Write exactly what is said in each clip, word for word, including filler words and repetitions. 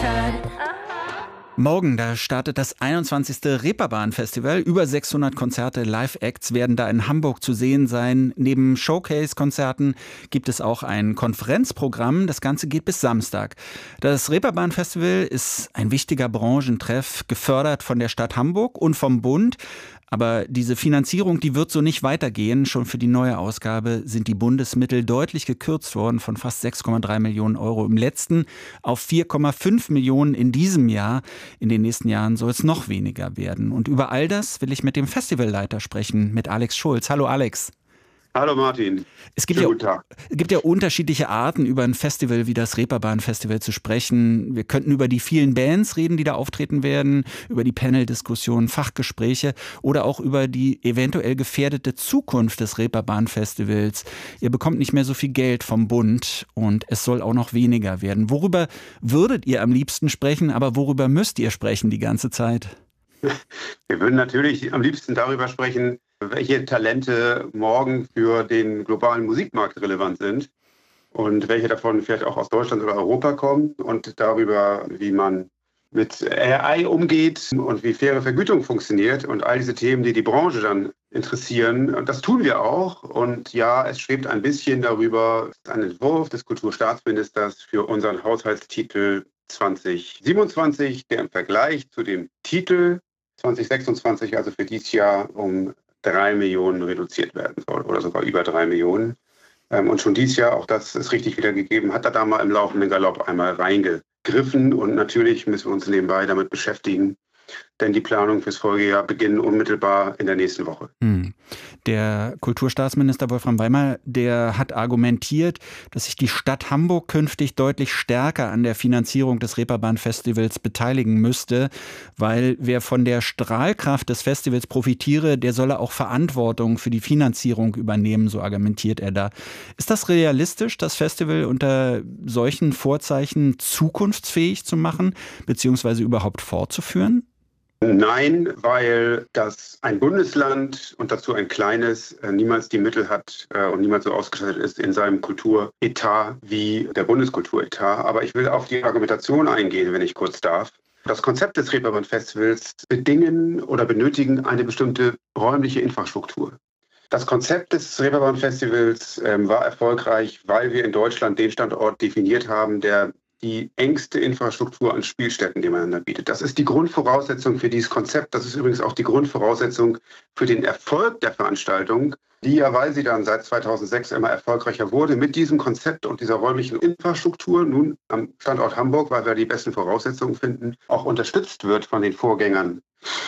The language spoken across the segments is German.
Morgen, da startet das einundzwanzigste Reeperbahn-Festival. Über sechshundert Konzerte, Live-Acts werden da in Hamburg zu sehen sein. Neben Showcase-Konzerten gibt es auch ein Konferenzprogramm. Das Ganze geht bis Samstag. Das Reeperbahn-Festival ist ein wichtiger Branchentreff, gefördert von der Stadt Hamburg und vom Bund. Aber diese Finanzierung, die wird so nicht weitergehen. Schon für die neue Ausgabe sind die Bundesmittel deutlich gekürzt worden, von fast sechs Komma drei Millionen Euro im letzten auf vier Komma fünf Millionen in diesem Jahr. In den nächsten Jahren soll es noch weniger werden. Und über all das will ich mit dem Festivalleiter sprechen, mit Alex Schulz. Hallo Alex. Hallo Martin. Es gibt, ja, es gibt ja unterschiedliche Arten, über ein Festival wie das Reeperbahn-Festival zu sprechen. Wir könnten über die vielen Bands reden, die da auftreten werden, über die Panel-Diskussionen, Fachgespräche oder auch über die eventuell gefährdete Zukunft des Reeperbahn-Festivals. Ihr bekommt nicht mehr so viel Geld vom Bund und es soll auch noch weniger werden. Worüber würdet ihr am liebsten sprechen, aber worüber müsst ihr sprechen die ganze Zeit? Wir würden natürlich am liebsten darüber sprechen, welche Talente morgen für den globalen Musikmarkt relevant sind und welche davon vielleicht auch aus Deutschland oder Europa kommen und darüber, wie man mit A I umgeht und wie faire Vergütung funktioniert und all diese Themen, die die Branche dann interessieren. Und das tun wir auch. Und ja, es schwebt ein bisschen darüber, ein Entwurf des Kulturstaatsministers für unseren Haushaltstitel zwanzig siebenundzwanzig, der im Vergleich zu dem Titel zwanzig sechsundzwanzig, also für dieses Jahr, um drei Millionen reduziert werden soll oder sogar über drei Millionen. Und schon dieses Jahr, auch das ist richtig wiedergegeben, hat er da mal im laufenden Galopp einmal reingegriffen. Und natürlich müssen wir uns nebenbei damit beschäftigen, denn die Planungen fürs Folgejahr beginnen unmittelbar in der nächsten Woche. Hm. Der Kulturstaatsminister Wolfram Weimar, der hat argumentiert, dass sich die Stadt Hamburg künftig deutlich stärker an der Finanzierung des Reeperbahn-Festivals beteiligen müsste, weil wer von der Strahlkraft des Festivals profitiere, der solle auch Verantwortung für die Finanzierung übernehmen, so argumentiert er da. Ist das realistisch, das Festival unter solchen Vorzeichen zukunftsfähig zu machen, beziehungsweise überhaupt fortzuführen? Nein, weil das ein Bundesland und dazu ein kleines niemals die Mittel hat und niemals so ausgestattet ist in seinem Kulturetat wie der Bundeskulturetat. Aber ich will auf die Argumentation eingehen, wenn ich kurz darf. Das Konzept des Reeperbahn-Festivals bedingen oder benötigen eine bestimmte räumliche Infrastruktur. Das Konzept des Reeperbahn-Festivals äh, war erfolgreich, weil wir in Deutschland den Standort definiert haben, der die engste Infrastruktur an Spielstätten nebeneinander bietet. Das ist die Grundvoraussetzung für dieses Konzept. Das ist übrigens auch die Grundvoraussetzung für den Erfolg der Veranstaltung, die ja, weil sie dann seit zweitausendsechs immer erfolgreicher wurde, mit diesem Konzept und dieser räumlichen Infrastruktur nun am Standort Hamburg, weil wir die besten Voraussetzungen finden, auch unterstützt wird von den Vorgängern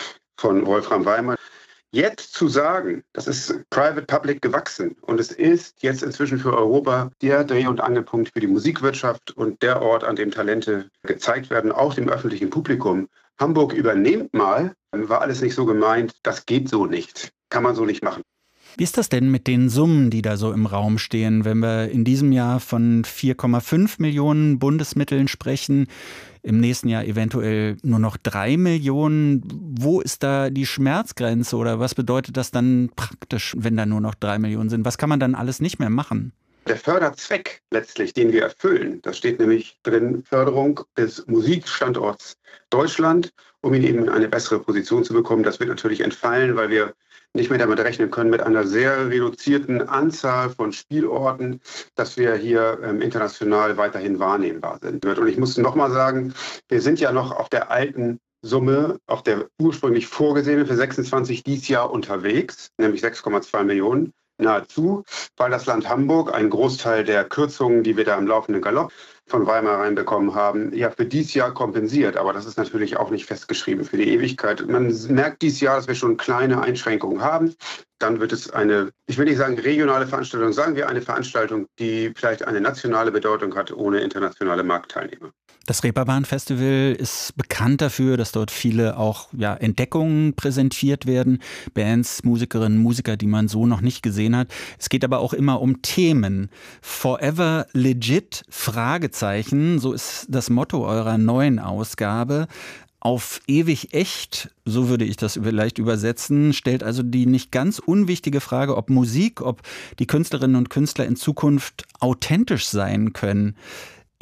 von Wolfram Weimar. Jetzt zu sagen, das ist Private-Public gewachsen und es ist jetzt inzwischen für Europa der Dreh- und Angelpunkt für die Musikwirtschaft und der Ort, an dem Talente gezeigt werden, auch dem öffentlichen Publikum. Hamburg übernehmt mal, war alles nicht so gemeint, das geht so nicht, kann man so nicht machen. Wie ist das denn mit den Summen, die da so im Raum stehen, wenn wir in diesem Jahr von vier Komma fünf Millionen Bundesmitteln sprechen, im nächsten Jahr eventuell nur noch drei Millionen? Wo ist da die Schmerzgrenze oder was bedeutet das dann praktisch, wenn da nur noch drei Millionen sind? Was kann man dann alles nicht mehr machen? Der Förderzweck letztlich, den wir erfüllen, das steht nämlich drin, Förderung des Musikstandorts Deutschland, um ihn eben in eine bessere Position zu bekommen. Das wird natürlich entfallen, weil wir nicht mehr damit rechnen können, mit einer sehr reduzierten Anzahl von Spielorten, dass wir hier ähm, international weiterhin wahrnehmbar sind. Und ich muss noch mal sagen, wir sind ja noch auf der alten Summe, auf der ursprünglich vorgesehenen für sechsundzwanzig dieses Jahr unterwegs, nämlich sechs Komma zwei Millionen. Nahezu, weil das Land Hamburg einen Großteil der Kürzungen, die wir da im laufenden Galopp von Weimar reinbekommen haben, ja für dieses Jahr kompensiert. Aber das ist natürlich auch nicht festgeschrieben für die Ewigkeit. Man merkt dieses Jahr, dass wir schon kleine Einschränkungen haben. Dann wird es eine, ich will nicht sagen regionale Veranstaltung, sagen wir eine Veranstaltung, die vielleicht eine nationale Bedeutung hat, ohne internationale Marktteilnehmer. Das Reeperbahn-Festival ist bekannt dafür, dass dort viele auch ja, Entdeckungen präsentiert werden. Bands, Musikerinnen, Musiker, die man so noch nicht gesehen hat. Es geht aber auch immer um Themen. Forever legit? Fragezeichen. So ist das Motto eurer neuen Ausgabe. Auf ewig echt, so würde ich das vielleicht übersetzen, stellt also die nicht ganz unwichtige Frage, ob Musik, ob die Künstlerinnen und Künstler in Zukunft authentisch sein können.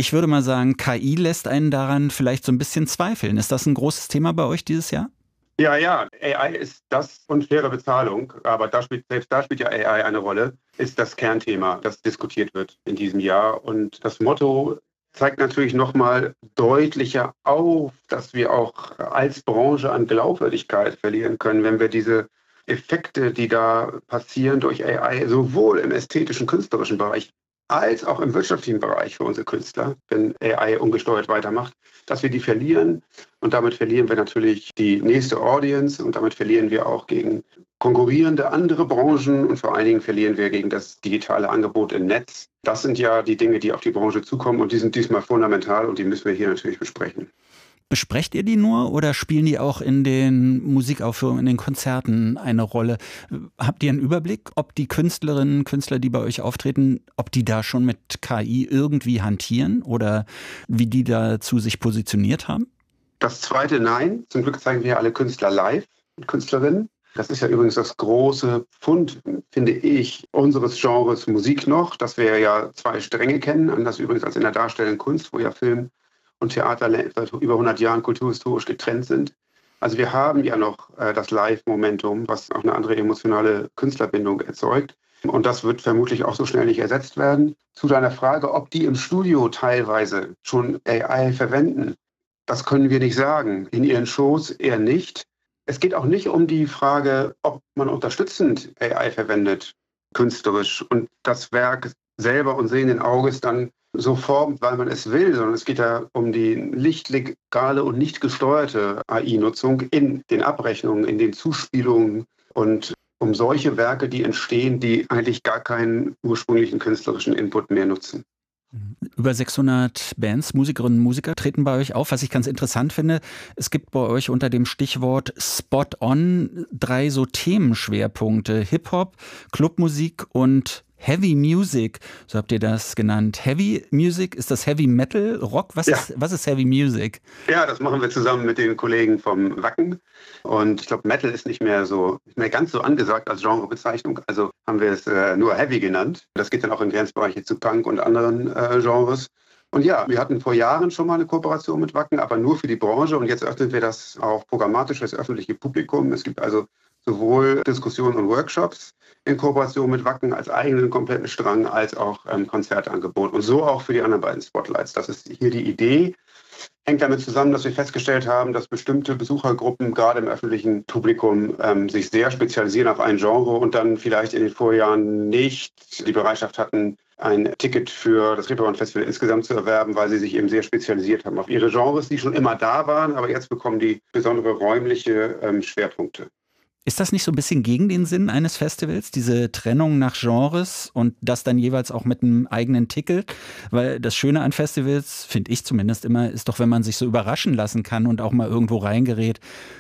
Ich würde mal sagen, K I lässt einen daran vielleicht so ein bisschen zweifeln. Ist das ein großes Thema bei euch dieses Jahr? Ja, ja, A I ist das und faire Bezahlung, aber da spielt, selbst da spielt ja A I eine Rolle, ist das Kernthema, das diskutiert wird in diesem Jahr. Und das Motto zeigt natürlich nochmal deutlicher auf, dass wir auch als Branche an Glaubwürdigkeit verlieren können, wenn wir diese Effekte, die da passieren durch A I, sowohl im ästhetischen, künstlerischen Bereich als auch im wirtschaftlichen Bereich für unsere Künstler, wenn A I ungesteuert weitermacht, dass wir die verlieren. Und damit verlieren wir natürlich die nächste Audience und damit verlieren wir auch gegen konkurrierende andere Branchen und vor allen Dingen verlieren wir gegen das digitale Angebot im Netz. Das sind ja die Dinge, die auf die Branche zukommen und die sind diesmal fundamental und die müssen wir hier natürlich besprechen. Besprecht ihr die nur oder spielen die auch in den Musikaufführungen, in den Konzerten eine Rolle? Habt ihr einen Überblick, ob die Künstlerinnen, Künstler, die bei euch auftreten, ob die da schon mit K I irgendwie hantieren oder wie die dazu sich positioniert haben? Das zweite nein. Zum Glück zeigen wir alle Künstler live und Künstlerinnen. Das ist ja übrigens das große Pfund, finde ich, unseres Genres Musik noch, dass wir ja zwei Stränge kennen, anders übrigens als in der darstellenden Kunst, wo ja Film und Theater seit über hundert Jahren kulturhistorisch getrennt sind. Also wir haben ja noch äh, das Live-Momentum, was auch eine andere emotionale Künstlerbindung erzeugt. Und das wird vermutlich auch so schnell nicht ersetzt werden. Zu deiner Frage, ob die im Studio teilweise schon A I verwenden, das können wir nicht sagen. In ihren Shows eher nicht. Es geht auch nicht um die Frage, ob man unterstützend A I verwendet, künstlerisch, und das Werk selber und sehenden Auges dann so formt, weil man es will, sondern es geht ja um die lichtlegale und nicht gesteuerte A I-Nutzung in den Abrechnungen, in den Zuspielungen und um solche Werke, die entstehen, die eigentlich gar keinen ursprünglichen künstlerischen Input mehr nutzen. Über sechshundert Bands, Musikerinnen und Musiker treten bei euch auf. Was ich ganz interessant finde, es gibt bei euch unter dem Stichwort Spot On drei so Themenschwerpunkte: Hip-Hop, Clubmusik und Heavy Music, so habt ihr das genannt. Heavy Music, ist das Heavy Metal, Rock? Was, ja. ist, was ist Heavy Music? Ja, das machen wir zusammen mit den Kollegen vom Wacken. Und ich glaube, Metal ist nicht mehr so, nicht mehr ganz so angesagt als Genrebezeichnung. Also haben wir es äh, nur Heavy genannt. Das geht dann auch in Grenzbereiche zu Punk und anderen äh, Genres. Und ja, wir hatten vor Jahren schon mal eine Kooperation mit Wacken, aber nur für die Branche. Und jetzt öffnen wir das auch programmatisch für das öffentliche Publikum. Es gibt also sowohl Diskussionen und Workshops in Kooperation mit Wacken als eigenen kompletten Strang, als auch ähm, Konzertangebot. Und so auch für die anderen beiden Spotlights. Das ist hier die Idee. Hängt damit zusammen, dass wir festgestellt haben, dass bestimmte Besuchergruppen gerade im öffentlichen Publikum ähm, sich sehr spezialisieren auf ein Genre und dann vielleicht in den Vorjahren nicht die Bereitschaft hatten, ein Ticket für das Reeperbahn Festival insgesamt zu erwerben, weil sie sich eben sehr spezialisiert haben auf ihre Genres, die schon immer da waren, aber jetzt bekommen die besondere räumliche ähm, Schwerpunkte. Ist das nicht so ein bisschen gegen den Sinn eines Festivals, diese Trennung nach Genres und das dann jeweils auch mit einem eigenen Ticket? Weil das Schöne an Festivals, finde ich zumindest immer, ist doch, wenn man sich so überraschen lassen kann und auch mal irgendwo reingerät,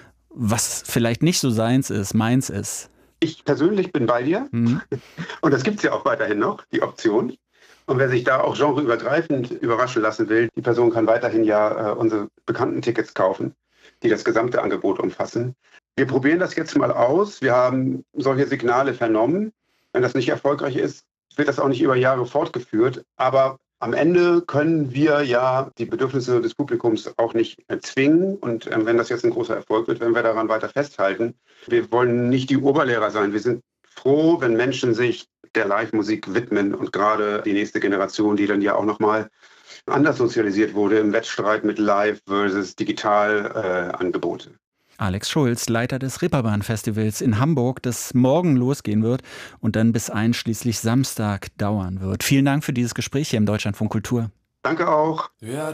was vielleicht nicht so seins ist, meins ist. Ich persönlich bin bei dir mhm. und das gibt es ja auch weiterhin noch, die Option. Und wer sich da auch genreübergreifend überraschen lassen will, die Person kann weiterhin ja äh, unsere bekannten Tickets kaufen, die das gesamte Angebot umfassen. Wir probieren das jetzt mal aus. Wir haben solche Signale vernommen. Wenn das nicht erfolgreich ist, wird das auch nicht über Jahre fortgeführt. Aber am Ende können wir ja die Bedürfnisse des Publikums auch nicht erzwingen. Und äh, wenn das jetzt ein großer Erfolg wird, werden wir daran weiter festhalten. Wir wollen nicht die Oberlehrer sein. Wir sind froh, wenn Menschen sich der Live-Musik widmen und gerade die nächste Generation, die dann ja auch nochmal anders sozialisiert wurde im Wettstreit mit Live versus Digital-Angebote. Äh, Alex Schulz, Leiter des Reeperbahn-Festivals in Hamburg, das morgen losgehen wird und dann bis einschließlich Samstag dauern wird. Vielen Dank für dieses Gespräch hier im Deutschlandfunk Kultur. Danke auch. Ja.